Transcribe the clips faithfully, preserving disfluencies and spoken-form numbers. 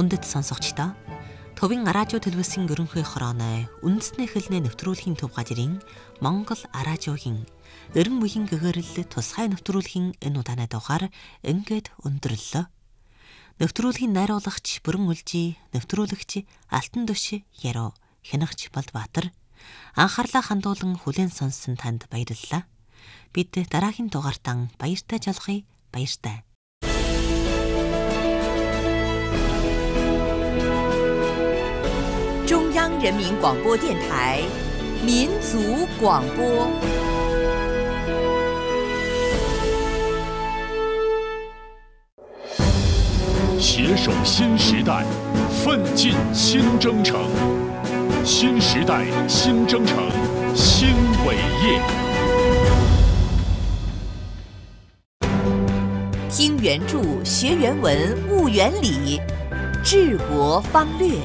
Хүндэт сонсогчдоо Төвийн Аражуу төлөвлөсөн ерөнхий хорооны үндэсний хэлний нэвтрүүлгийн төв газрын Монгол Аражуугийн эрен үеийн гэгэрэл тусгай нэвтрүүлгийн энэ удааны дугаар ингээд өндөрлөө. Нэвтрүүлгийн найруулагч Бүрэн Үлжи, нэвтрүүлэгч Алтан Төш Яруу, хянагч Болдбаатар анхаарлаа хандуулан хүлээн сонссон танд баярлалаа. Бид дараагийн дугаартаа баяртай жолохъя. Баяртай. 中央人民广播电台民族广播。 携手新时代，奋进新征程。新时代新征程，新伟业。 听原著，学原文，悟原理，治国方略。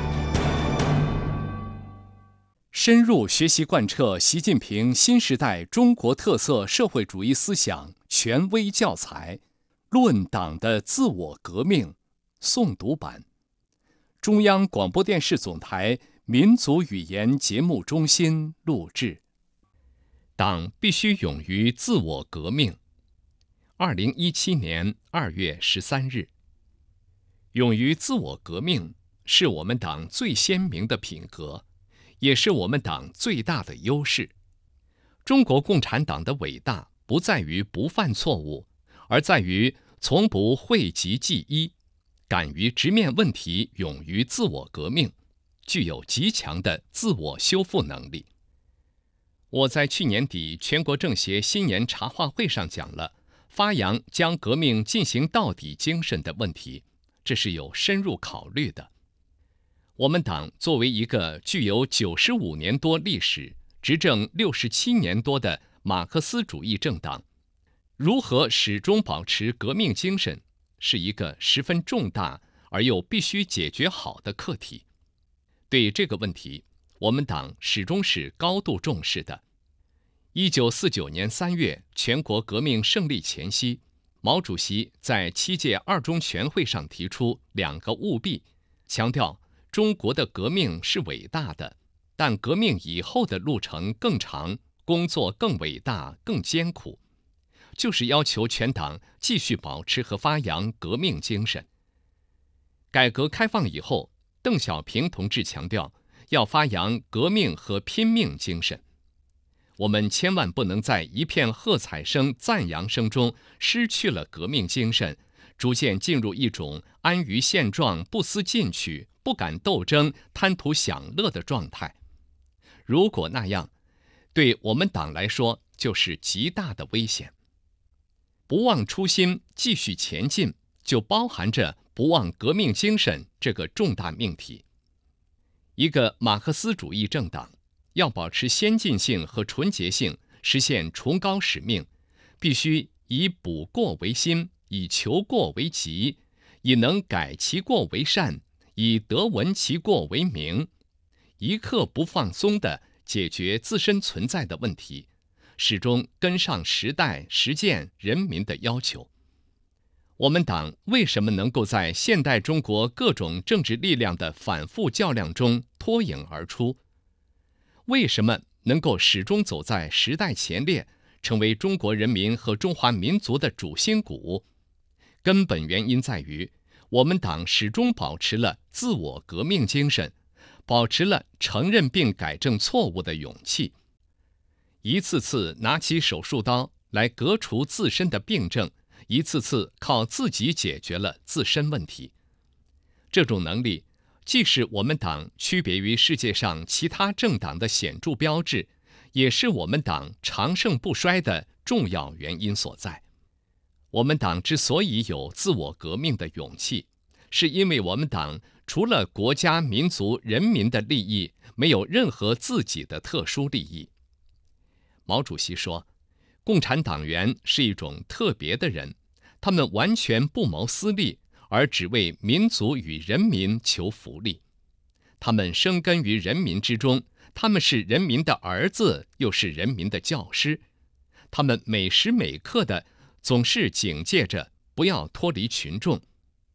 深入学习贯彻习近平新时代中国特色社会主义思想权威教材《论党的自我革命》诵读版，中央广播电视总台民族语言节目中心录制。党必须勇于自我革命。二零一七年二月十三日，勇于自我革命是我们党最鲜明的品格，也是我们党最大的优势。中国共产党的伟大不在于不犯错误，而在于从不讳疾忌医，敢于直面问题，勇于自我革命，具有极强的自我修复能力。我在去年底全国政协新年茶话会上讲了发扬将革命进行到底精神的问题，这是有深入考虑的。我们党作为一个具有九十五年多历史、执政六十七年多的马克思主义政党，如何始终保持革命精神，是一个十分重大而又必须解决好的课题。对这个问题，我们党始终是高度重视的。一九四九年三月，全国革命胜利前夕，毛主席在七届二中全会上提出两个务必，强调中国的革命是伟大的，但革命以后的路程更长，工作更伟大、更艰苦，就是要求全党继续保持和发扬革命精神。改革开放以后，邓小平同志强调要发扬革命和拼命精神。我们千万不能在一片喝彩声、赞扬声中失去了革命精神，逐渐进入一种安于现状、不思进取、不敢斗争、贪图享乐的状态。如果那样，对我们党来说就是极大的危险。不忘初心，继续前进，就包含着不忘革命精神这个重大命题。一个马克思主义政党要保持先进性和纯洁性，实现崇高使命，必须以补过为新，以求过为急，以能改其过为善，以得闻其过为明，一刻不放松地解决自身存在的问题，始终跟上时代、实践人民的要求。我们党为什么能够在现代中国各种政治力量的反复较量中脱颖而出？为什么能够始终走在时代前列，成为中国人民和中华民族的主心骨？根本原因在于我们党始终保持了自我革命精神，保持了承认并改正错误的勇气，一次次拿起手术刀来革除自身的病症，一次次靠自己解决了自身问题。这种能力既是我们党区别于世界上其他政党的显著标志，也是我们党长盛不衰的重要原因所在。我们党之所以有自我革命的勇气，是因为我们党除了国家、民族、人民的利益，没有任何自己的特殊利益。毛主席说，共产党员是一种特别的人，他们完全不谋私利，而只为民族与人民求福利。他们生根于人民之中，他们是人民的儿子，又是人民的教师。他们每时每刻的总是警戒着不要脱离群众。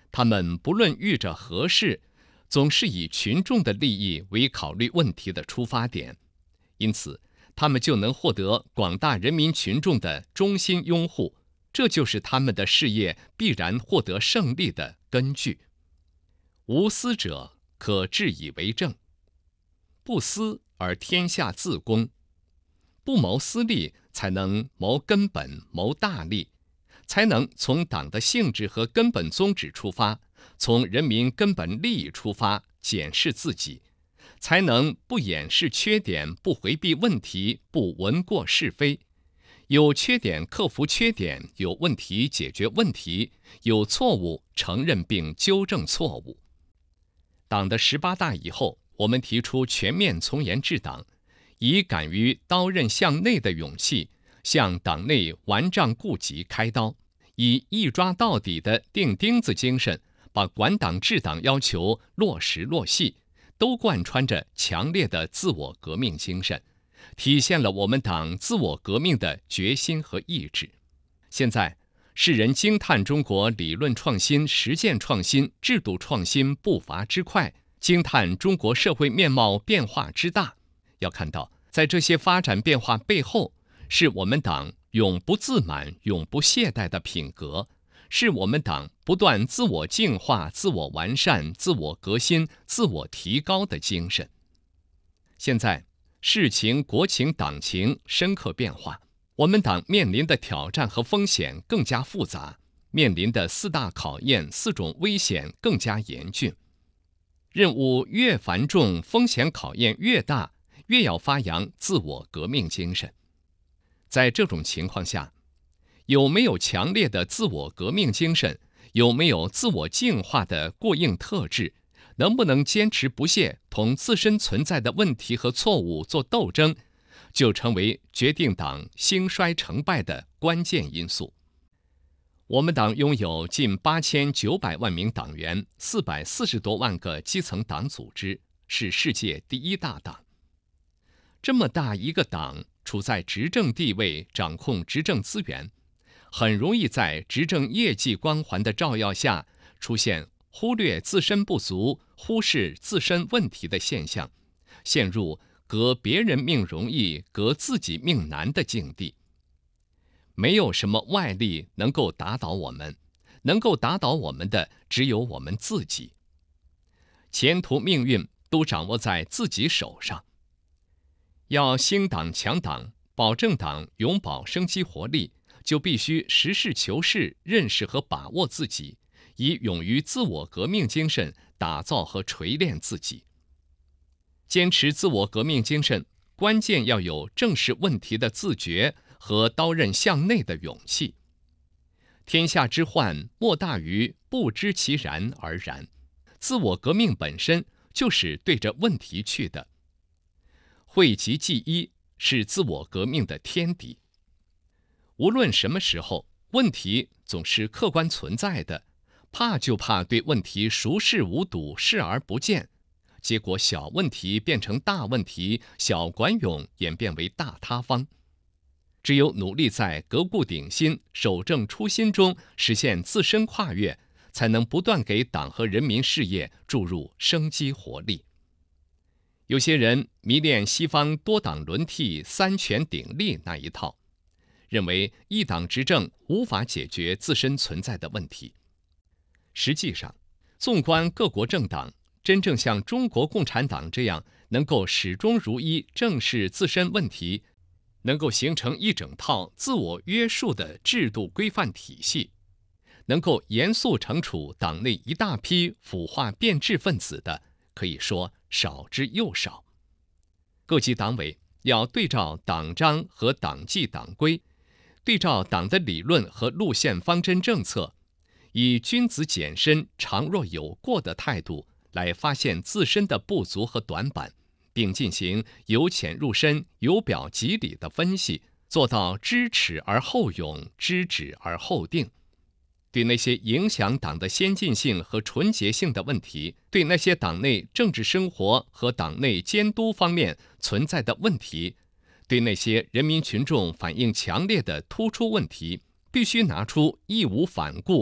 他们不论遇着何事，总是以群众的利益为考虑问题的出发点，因此他们就能获得广大人民群众的衷心拥护，这就是他们的事业必然获得胜利的根据。无私者可治以为政，不私而天下自公，不谋私利才能谋根本谋大利，才能从党的性质和根本宗旨出发，从人民根本利益出发检视自己，才能不掩饰缺点，不回避问题，不闻过是非。有缺点克服缺点，有问题解决问题，有错误承认并纠正错误。党的十八大以后，我们提出全面从严治党，以敢于刀刃向内的勇气，向党内顽瘴痼疾开刀，以一抓到底的钉钉子精神，把管党治党要求落实落细，都贯穿着强烈的自我革命精神，体现了我们党自我革命的决心和意志。现在世人惊叹中国理论创新、实践创新、制度创新步伐之快，惊叹中国社会面貌变化之大。要看到，在这些发展变化背后，是我们党永不自满、永不懈怠的品格，是我们党不断自我净化、自我完善、自我革新、自我提高的精神。现在世情、国情、党情深刻变化，我们党面临的挑战和风险更加复杂，面临的四大考验、四种危险更加严峻。任务越繁重，风险考验越大，越要发扬自我革命精神。在这种情况下，有没有强烈的自我革命精神，有没有自我净化的过硬特质，能不能坚持不懈同自身存在的问题和错误做斗争，就成为决定党兴衰成败的关键因素。我们党拥有近八千九百万名党员，四百四十多万个基层党组织，是世界第一大党。这么大一个党，处在执政地位，掌控执政资源，很容易在执政业绩光环的照耀下，出现忽略自身不足、忽视自身问题的现象，陷入革别人命容易、革自己命难的境地。没有什么外力能够打倒我们，能够打倒我们的只有我们自己。前途命运都掌握在自己手上。要兴党强党，保证党永葆生机活力，就必须实事求是，认识和把握自己，以勇于自我革命精神打造和锤炼自己。坚持自我革命精神，关键要有正视问题的自觉和刀刃向内的勇气。天下之患，莫大于不知其然而然。自我革命本身就是对着问题去的。讳疾忌医是自我革命的天敌。无论什么时候，问题总是客观存在的，怕就怕对问题熟视无睹、视而不见，结果小问题变成大问题，小管涌演变为大塌方。只有努力在革故鼎新、守正初心中实现自身跨越，才能不断给党和人民事业注入生机活力。有些人迷恋西方多党轮替、三权鼎立那一套，认为一党执政无法解决自身存在的问题。实际上，纵观各国政党，真正像中国共产党这样能够始终如一正视自身问题，能够形成一整套自我约束的制度规范体系，能够严肃惩处党内一大批腐化变质分子的，可以说少之又少。各级党委要对照党章和党纪党规，对照党的理论和路线方针政策，以君子简身、常若有过的态度来发现自身的不足和短板，并进行由浅入深、由表及里的分析，做到知耻而后勇，知止而后定。对那些影响党的先进性和纯洁性的问题，对那些党内政治生活和党内监督方面存在的问题，对那些人民群众反映强烈的突出问题，必须拿出义无反顾、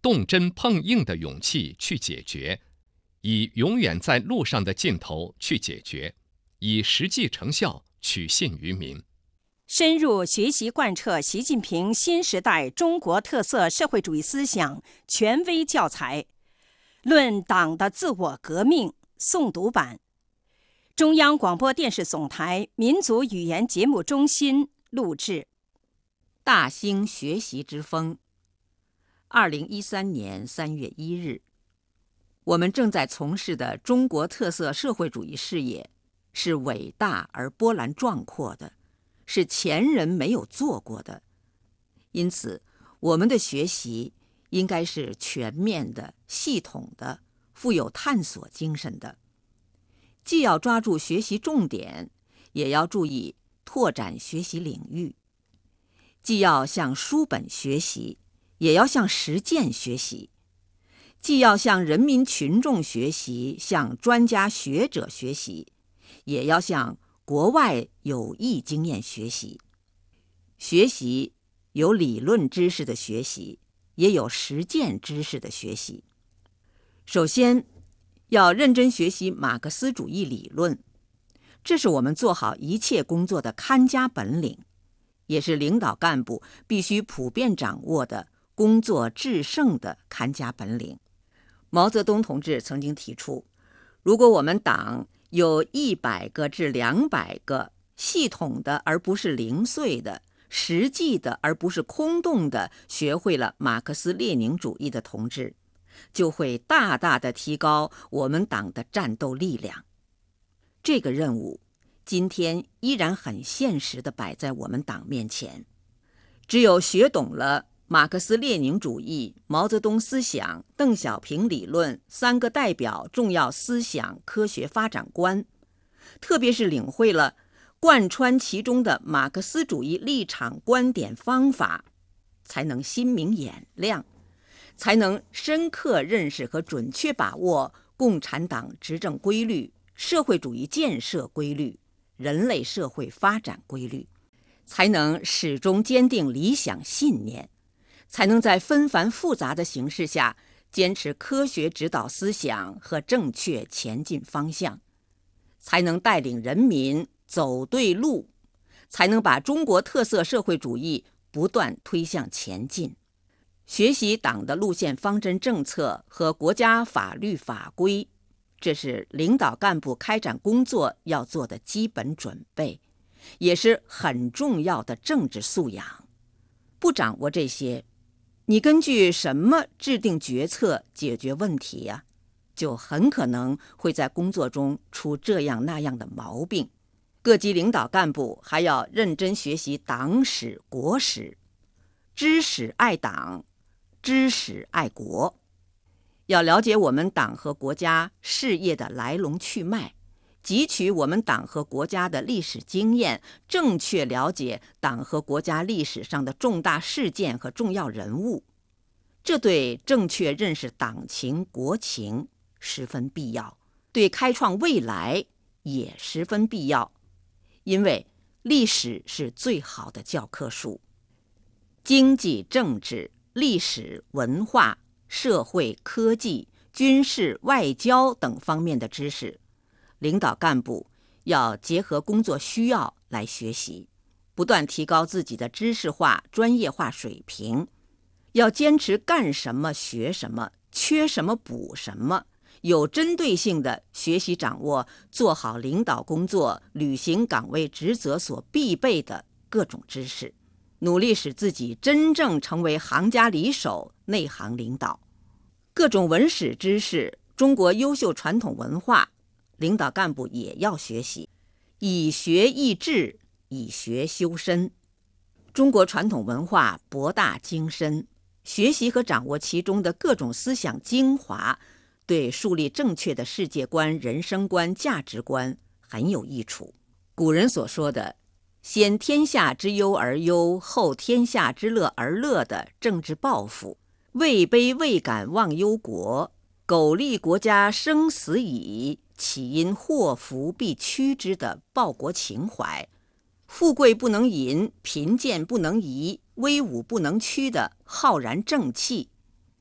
动真碰硬的勇气去解决，以永远在路上的劲头去解决，以实际成效取信于民。 深入学习贯彻习近平新时代中国特色社会主义思想权威教材，论党的自我革命诵读版，中央广播电视总台民族语言节目中心录制。 大兴学习之风。二零一三年三月一日，我们正在从事的中国特色社会主义事业是伟大而波澜壮阔的，是前人没有做过的。因此，我们的学习应该是全面的、系统的、富有探索精神的。既要抓住学习重点，也要注意拓展学习领域。既要向书本学习，也要向实践学习；既要向人民群众学习，向专家学者学习，也要向国外有益经验学习。学习有理论知识的学习，也有实践知识的学习。首先，要认真学习马克思主义理论，这是我们做好一切工作的看家本领，也是领导干部必须普遍掌握的工作制胜的看家本领。毛泽东同志曾经提出，如果我们党有一百个至两百个系统的而不是零碎的、实际的而不是空洞的学会了马克思列宁主义的同志，就会大大的提高我们党的战斗力量。这个任务今天依然很现实地摆在我们党面前。只有学懂了马克思列宁主义、毛泽东思想、邓小平理论三个代表重要思想科学发展观，特别是领会了贯穿其中的马克思主义立场、观点、方法，才能心明眼亮，才能深刻认识和准确把握共产党执政规律、社会主义建设规律、人类社会发展规律，才能始终坚定理想信念，才能在纷繁复杂的形势下坚持科学指导思想和正确前进方向，才能带领人民走对路，才能把中国特色社会主义不断推向前进。学习党的路线方针政策和国家法律法规，这是领导干部开展工作要做的基本准备，也是很重要的政治素养。不掌握这些，你根据什么制定决策、解决问题呀、啊？就很可能会在工作中出这样那样的毛病。各级领导干部还要认真学习党史、国史，知史爱党，知史爱国。要了解我们党和国家事业的来龙去脉，汲取我们党和国家的历史经验，正确了解党和国家历史上的重大事件和重要人物，这对正确认识党情国情十分必要，对开创未来也十分必要，因为历史是最好的教科书。经济、政治、历史、文化、社会、科技、军事、外交等方面的知识，领导干部要结合工作需要来学习，不断提高自己的知识化、专业化水平，要坚持干什么学什么，缺什么补什么，有针对性的学习掌握，做好领导工作、履行岗位职责所必备的各种知识，努力使自己真正成为行家里手、内行领导。各种文史知识、中国优秀传统文化，领导干部也要学习，以学益智，以学修身。中国传统文化博大精深，学习和掌握其中的各种思想精华，对树立正确的世界观、人生观、价值观很有益处。古人所说的先天下之忧而忧，后天下之乐而乐的政治抱负，位卑未敢忘忧国，苟利国家生死以，岂因祸福必趋之的报国情怀，富贵不能淫，贫贱不能移，威武不能屈的浩然正气，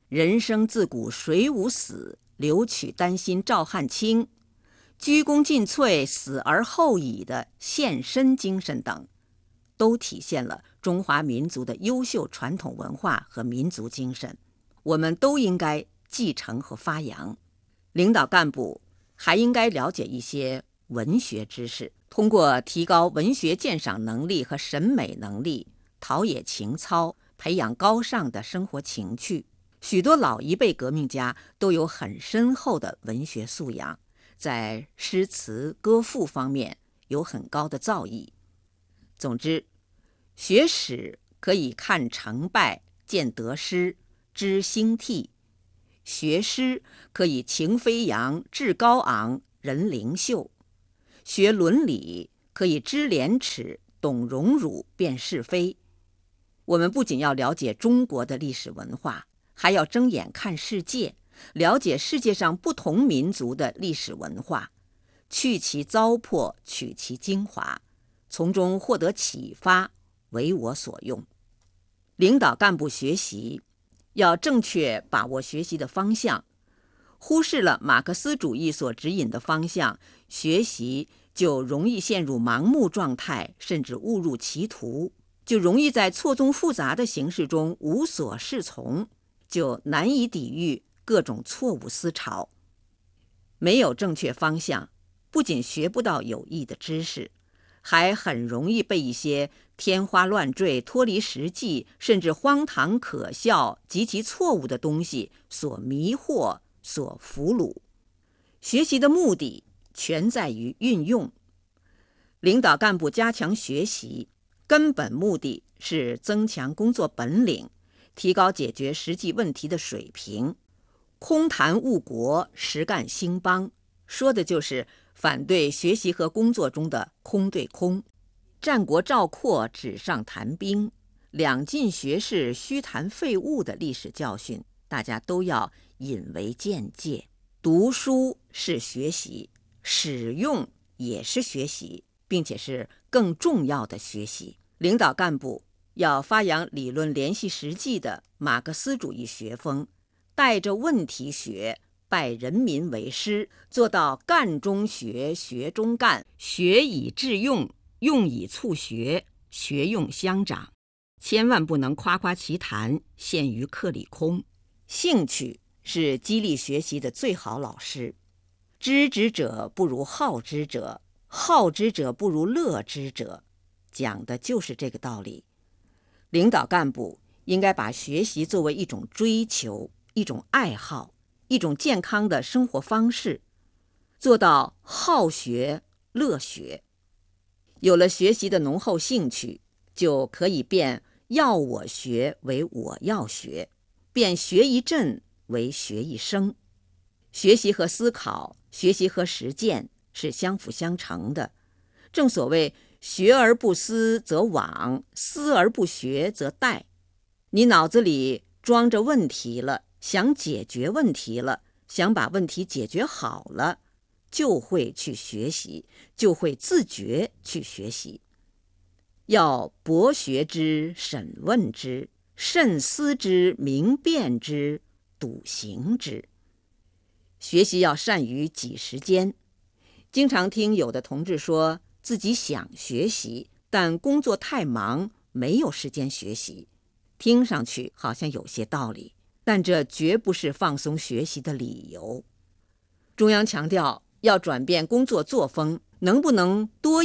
人生自古谁无死，留取丹心照汗青，鞠躬尽瘁，死而后已的献身精神等，都体现了中华民族的优秀传统文化和民族精神，我们都应该继承和发扬。领导干部还应该了解一些文学知识，通过提高文学鉴赏能力和审美能力，陶冶情操，培养高尚的生活情趣。许多老一辈革命家都有很深厚的文学素养，在诗词歌赋方面有很高的造诣。总之，学史可以看成败，见得失，知兴替；学诗可以情飞扬，志高昂，人灵秀；学伦理可以知廉耻，懂荣辱，辨是非。我们不仅要了解中国的历史文化，还要睁眼看世界，了解世界上不同民族的历史文化，去其糟粕，取其精华，从中获得启发，为我所用。领导干部学习要正确把握学习的方向，忽视了马克思主义所指引的方向，学习就容易陷入盲目状态，甚至误入歧途，就容易在错综复杂的形势中无所适从，就难以抵御各种错误思潮。没有正确方向，不仅学不到有益的知识，还很容易被一些天花乱坠、脱离实际，甚至荒唐可笑、极其错误的东西所迷惑、所俘虏。学习的目的全在于运用。领导干部加强学习，根本目的是增强工作本领，提高解决实际问题的水平。空谈误国，实干兴邦，说的就是反对学习和工作中的空对空。战国赵括纸上谈兵，两晋学士虚谈废物的历史教训，大家都要引为鉴戒。读书是学习，使用也是学习，并且是更重要的学习。领导干部要发扬理论联系实际的马克思主义学风，带着问题学，拜人民为师，做到干中学，学中干，学以致用，用以促学，学用相长。千万不能夸夸其谈，陷于课里空。兴趣是激励学习的最好老师。知之者不如好之者，好之者不如乐之者，讲的就是这个道理。领导干部应该把学习作为一种追求，一种爱好，一种健康的生活方式，做到好学乐学。有了学习的浓厚兴趣，就可以变要我学为我要学，变学一阵为学一生。学习和思考，学习和实践是相辅相成的。正所谓学而不思则罔，思而不学则殆。你脑子里装着问题了，想解决问题了，想把问题解决好了，就会去学习，就会自觉去学习。要博学之，审问之，慎思之，明辨之，笃行之。学习要善于挤时间。经常听有的同志说自己想学习，但工作太忙，没有时间学习。听上去好像有些道理，但这绝不是放松学习的理由。中央强调要转变工作作风，能不能多